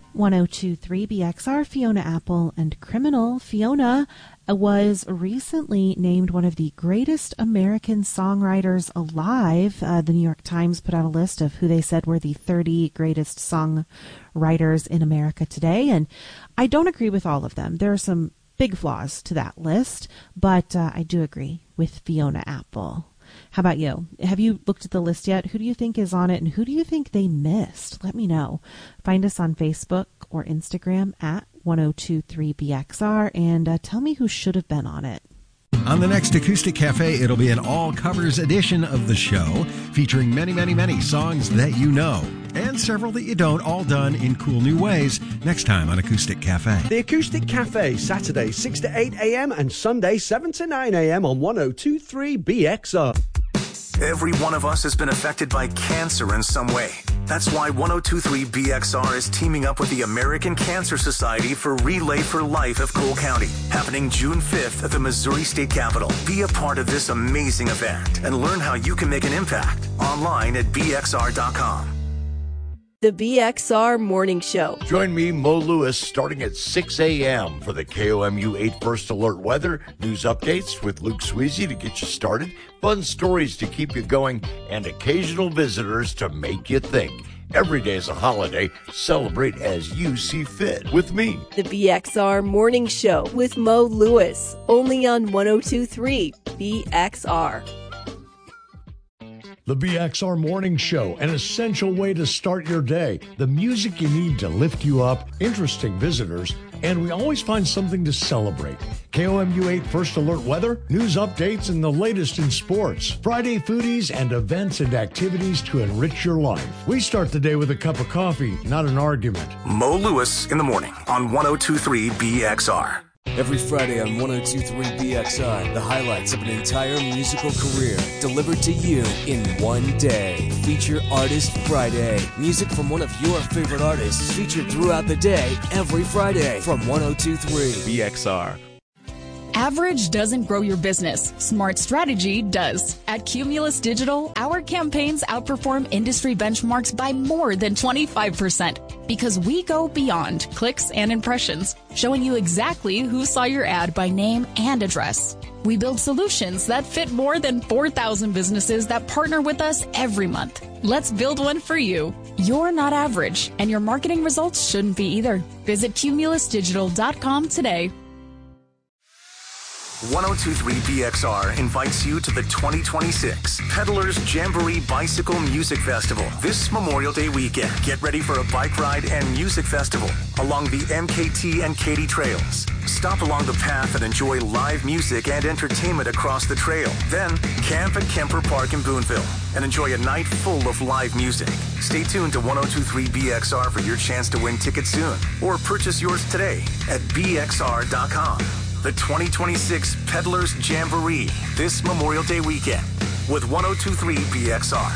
1023 BXR, Fiona Apple and Criminal. Fiona was recently named one of the greatest American songwriters alive. The New York Times put out a list of who they said were the 30 greatest songwriters in America today, and I don't agree with all of them. There are some big flaws to that list, but I do agree with Fiona Apple. How about you? Have you looked at the list yet? Who do you think is on it, and who do you think they missed? Let me know. Find us on Facebook or Instagram at 1023BXR and tell me who should have been on it. On the next Acoustic Cafe, it'll be an all-covers edition of the show, featuring many, many, many songs that you know, and several that you don't, all done in cool new ways, next time on Acoustic Cafe. The Acoustic Cafe, Saturday 6 to 8 a.m. and Sunday 7 to 9 a.m. on 1023 BXR. Every one of us has been affected by cancer in some way. That's why 1023 BXR is teaming up with the American Cancer Society for Relay for Life of Cole County, happening June 5th at the Missouri State Capitol. Be a part of this amazing event and learn how you can make an impact online at bxr.com. The BXR Morning Show. Join me, Mo Lewis, starting at 6 a.m. for the KOMU 8 First Alert weather, news updates with Luke Sweezy to get you started, fun stories to keep you going, and occasional visitors to make you think. Every day is a holiday. Celebrate as you see fit with me. The BXR Morning Show with Mo Lewis, only on 1023 BXR. The BXR Morning Show, an essential way to start your day. The music you need to lift you up, interesting visitors, and we always find something to celebrate. KOMU 8 First Alert weather, news updates, and the latest in sports. Friday foodies and events and activities to enrich your life. We start the day with a cup of coffee, not an argument. Mo Lewis in the morning on 1023 BXR. Every Friday on 1023 BXR, the highlights of an entire musical career delivered to you in one day. Feature Artist Friday. Music from one of your favorite artists featured throughout the day, every Friday from 1023 BXR. Average doesn't grow your business. Smart strategy does. At Cumulus Digital, our campaigns outperform industry benchmarks by more than 25% because we go beyond clicks and impressions, showing you exactly who saw your ad by name and address. We build solutions that fit more than 4,000 businesses that partner with us every month. Let's build one for you. You're not average, and your marketing results shouldn't be either. Visit cumulusdigital.com today. 1023 BXR invites you to the 2026 Peddlers Jamboree Bicycle Music Festival this Memorial Day weekend. Get ready for a bike ride and music festival along the MKT and Katy trails. Stop along the path and enjoy live music and entertainment across the trail. Then camp at Kemper Park in Boonville and enjoy a night full of live music. Stay tuned to 1023 BXR for your chance to win tickets soon, or purchase yours today at bxr.com. The 2026 Peddlers Jamboree this Memorial Day weekend with 1023 BXR.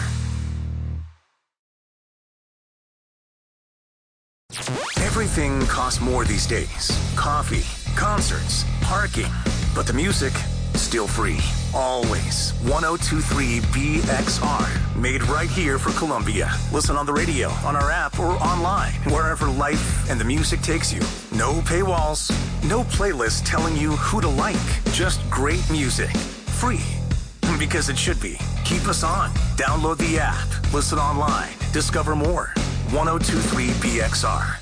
Everything costs more these days. Coffee, concerts, parking. But the music, still free. Always. 1023 BXR. Made right here for Columbia. Listen on the radio, on our app, or online. Wherever life and the music takes you. No paywalls. No playlist telling you who to like. Just great music. Free. Because it should be. Keep us on. Download the app. Listen online. Discover more. 1023 BXR.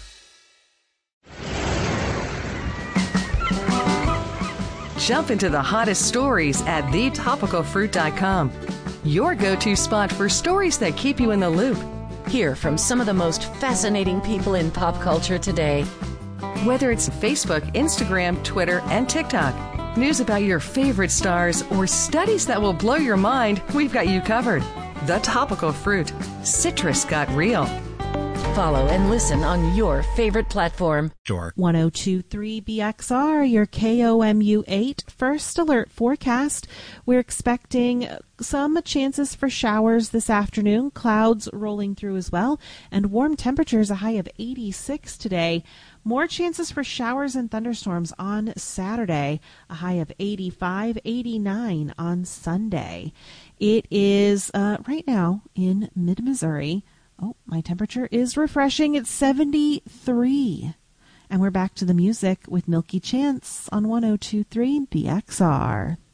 Jump into the hottest stories at thetopicalfruit.com. Your go-to spot for stories that keep you in the loop. Hear from some of the most fascinating people in pop culture today. Whether it's Facebook, Instagram, Twitter, and TikTok, news about your favorite stars, or studies that will blow your mind, we've got you covered. The Topical Fruit. Citrus got real. Follow and listen on your favorite platform. Sure. 1023 BXR, your KOMU 8 First Alert forecast. We're expecting some chances for showers this afternoon, clouds rolling through as well, and warm temperatures, a high of 86 today. More chances for showers and thunderstorms on Saturday, a high of 85, 89 on Sunday. It is right now in mid-Missouri, Oh, my temperature is refreshing. It's 73. And we're back to the music with Milky Chance on 102.3 BXR.